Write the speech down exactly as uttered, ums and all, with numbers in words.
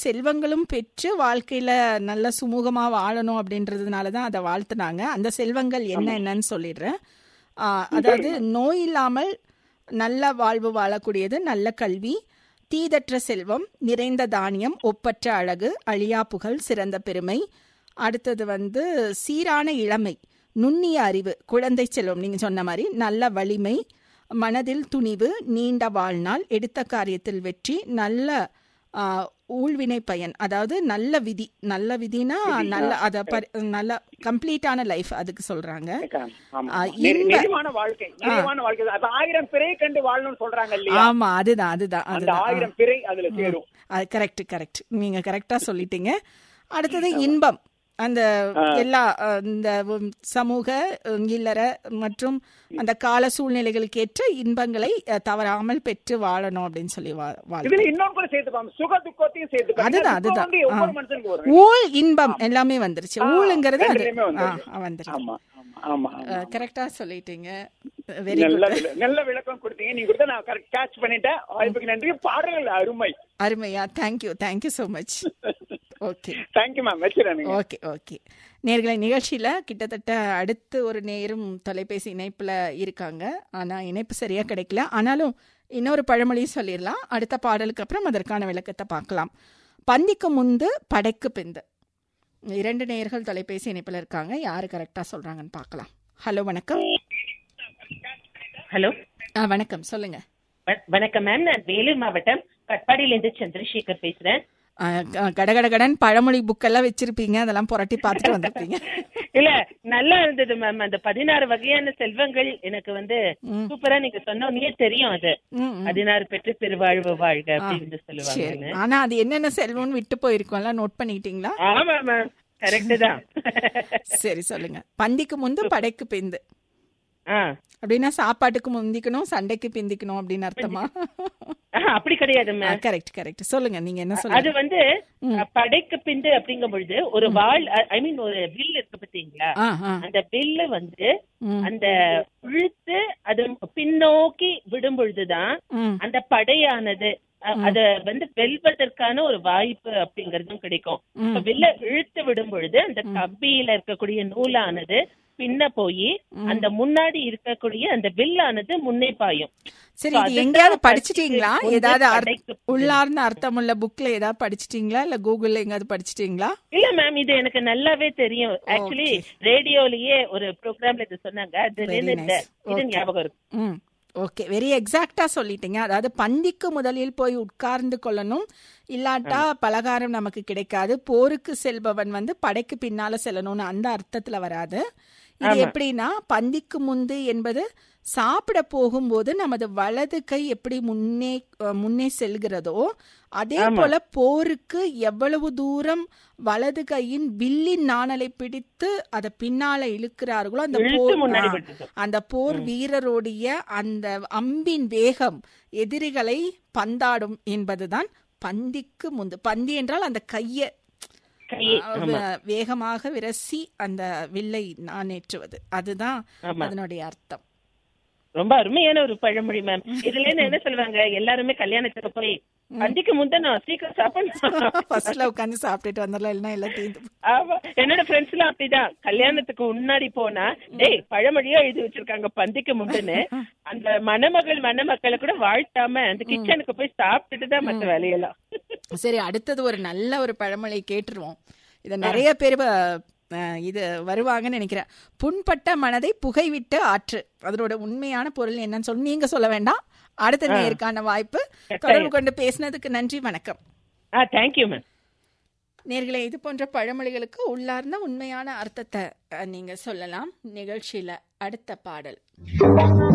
செல்வங்களும் பெற்று வாழ்க்கையில நல்ல சுமூகமா வாழணும் அப்படின்றதுனால தான் அதை வாழ்த்துனாங்க. அந்த செல்வங்கள் என்ன என்னன்னு சொல்லிடுறேன். ஆஹ் அதாவது நோய் இல்லாமல் நல்ல வாழ்வு வாழக்கூடியது நல்ல கல்வி, தீதற்ற செல்வம், நிறைந்த தானியம், ஒப்பற்ற அழகு, அழியா புகழ், சிறந்த பெருமை. அடுத்தது வந்து சீரான இளமை, நுண்ணிய அறிவு, குழந்தை செல்வம், நீங்க சொன்ன மாதிரி நல்ல வலிமை, மனதில் துணிவு, நீண்ட வாழ்நாள், எடுத்த காரியத்தில் வெற்றி, நல்ல ஆஹ் ஊழ்வினை பயன், அதாவது நல்ல விதி. நல்ல விதினா நல்ல அத நல்ல கம்ப்ளீட்டான லைஃப் அதுக்கு சொல்றாங்க. ஆமா, அதுதான் அதுதான் அதுதான் கரெக்ட் கரெக்ட் நீங்க கரெக்டா சொல்லிட்டீங்க. அடுத்தது இன்பம், அந்த எல்லா இந்த சமூக இல்லற மற்றும் அந்த கால சூழ்நிலைகளுக்கு ஏற்ற இன்பங்களை தவறாமல் பெற்று வாழணும் அப்படின்னு சொல்லி அதுதான் அதுதான் ஊழ் இன்பம் எல்லாமே வந்துருச்சு. ஊழுங்கிறது அது வந்துருச்சு. கரெக்டா சொல்லிட்டீங்க. வெரி குட், நல்ல விளக்கம் கொடுத்தீங்க. நீங்க கொடுத்தா நான் கரெக்ட் கேட்ச் பண்ணிட்டேன். வாய்ப்புக்கு நன்றி. பாடல்கள் அருமை அருமையா. Thank you thank you so much. Okay, thank you ma'am. வச்சிரேன். Okay okay நேயர்களே, நிகழ்ச்சியில கிட்டத்தட்ட அடுத்து ஒரு நேரும் தொலைபேசி இணைப்புல இருக்காங்க. ஆனா இணைப்பு சரியா கிடைக்கல. ஆனாலும் இன்னொரு பழமொழியும் சொல்லிடலாம். அடுத்த பாடலுக்கு அப்புறம் அதற்கான விளக்கத்தை பார்க்கலாம். பந்திக்கு முந்து படைக்கு பிந்து. இரண்டு நேயர்கள் தொலைபேசி இணைப்புல இருக்காங்க. யாரு கரெக்டா சொல்றாங்கன்னு பார்க்கலாம். ஹலோ, வணக்கம். ஹலோ, வணக்கம், சொல்லுங்க. வணக்கம் மேம். நான் வேலூர் மாவட்டம் கட்பாடியிலிருந்து சந்திரசேகர் பேசுறேன். கடகடகடன் பழமொழி புக்கெல்லாம் வச்சிருப்பீங்க, அதெல்லாம் புரட்டி பார்த்துட்டு வந்திருப்பீங்க. இல்ல, நல்லா இருந்தது மேம். அந்த பதினாறு வகையான செல்வங்கள் எனக்கு வந்து சூப்பரா நீங்க சொன்னோன்னே தெரியும். அது பதினாறு பெற்று பெருவாழ்வு வாழ்க அப்படின்னு சொல்லுவாங்க. ஆனா அது என்னென்ன செல்வம்னு விட்டு போயிருக்கோம்ல, நோட் பண்ணிட்டீங்களா? ஆமா மேம், கரெக்ட் தான். சரி, சொல்லுங்க. பந்திக்கு முந்து படைக்கு பிந்து அப்படின்னா சாப்பாட்டுக்கு முந்திக்கணும், சண்டைக்கு பிந்திக்கணும் அப்படின்னு அர்த்தமா? அப்படி கிடையாது மேம். கரெக்ட் கரெக்ட் சொல்லுங்க, நீங்க என்ன சொல்லுங்க. அது வந்து படைக்கு பிந்து அப்படிங்கும் பொழுது ஒரு வாள், ஐ மீன் ஒரு வில் இருக்கு பாத்தீங்களா, அந்த வில்ல வந்து அந்த இழுத்து அது பின்னோக்கி விடும் பொழுதுதான் அந்த படையானது அத வந்து வெல்வதற்கான ஒரு வாய்ப்பு அப்படிங்கறதும் கிடைக்கும். வில்ல இழுத்து விடும் பொழுது அந்த கம்பியில இருக்கக்கூடிய நூலானது பின்ன போய் அந்த முன்னாடி இருக்கக்கூடிய அந்த வில்லானது முன்னே பாயும். சரி, இது எங்கயாவது படிச்சிட்டீங்களா? ஏதாவது உள்ளார்ந்த அர்த்தம் உள்ள புக்ல ஏதாவது படிச்சிட்டீங்களா, இல்ல கூகுள்ல எங்காவது படிச்சிட்டீங்களா? இல்ல மேம், இது எனக்கு நல்லாவே தெரியும். ஆக்சுவலி ரேடியோலயே ஒரு ப்ரோக்ராம்ல இது சொன்னாங்க. அது ஞாபகம் இருக்கு. ஓகே, வெரி எக்ஸாக்டா சொல்லிட்டீங்க. அதாவது பந்திக்கு முதலில் போய் உட்கார்ந்து கொள்ளணும், இல்லாட்டா பலகாரம் நமக்கு கிடைக்காது. போருக்கு செல்பவன் வந்து படைக்கு பின்னால செல்லணும்னு அந்த அர்த்தத்துல வராது. இது எப்படின்னா, பந்திக்கு முந்து என்பது சாப்பிட போகும்போது நமது வலது கை எப்படி முன்னே முன்னே செல்கிறதோ அதே போல போருக்கு எவ்வளவு தூரம் வலது கையின் வில்லின் நாணலை பிடித்து அதை பின்னால இழுக்கிறார்களோ அந்த போர் அந்த போர் வீரருடைய அந்த அம்பின் வேகம் எதிரிகளை பந்தாடும் என்பதுதான் பந்திக்கு முந்து. பந்தி என்றால் அந்த கைய வேகமாக விரசி அந்த வில்லை நாணேற்றுவது, அதுதான் அதனுடைய அர்த்தம். ரொம்ப அருமையான ஒரு பழமொழி மேம். இதுல இருந்து என்ன சொல்லுவாங்க, எல்லாருமே கல்யாணத்துக்கு போய் பந்திக்கு முந்தா சீக்கிரம் சாப்பிடணும், உட்காந்து சாப்பிட்டுட்டு வந்துடலாம், இல்லைன்னா எல்லாம் தீர்ந்து. ஆமா, என்னோட ஃப்ரெண்ட்ஸ் எல்லாம் அப்படிதான். கல்யாணத்துக்கு முன்னாடி போனா டேய் பழமொழியா எழுதி வச்சிருக்காங்க பந்திக்கு முந்துன்னு, அந்த மணமகள் மணமக்களை கூட வாழ்த்தாம அந்த கிச்சனுக்கு போய் சாப்பிட்டுட்டு தான் மற்ற வேலையெல்லாம். சரி, அடுத்தது ஒரு நல்ல ஒரு பழமொழி கேட்டுருவோம். இத நிறைய பேர் இது வருவாங்கன்னு நினைக்கிறேன். புண்பட்ட மனதை புகைவிட்டு ஆற்று. அதனோட உண்மையான பொருள் என்னன்னு சொல்லி நீங்க சொல்ல வேண்டாம். அடுத்த நேருக்கான வாய்ப்பு. தொடர்பு கொண்டு பேசினதுக்கு நன்றி, வணக்கம். Thank you ma'am. நேர்களே, இது போன்ற பழமொழிகளுக்கு உள்ளார்ந்த உண்மையான அர்த்தத்தை நீங்க சொல்லலாம். நிகழ்ச்சியில அடுத்த பாடல்.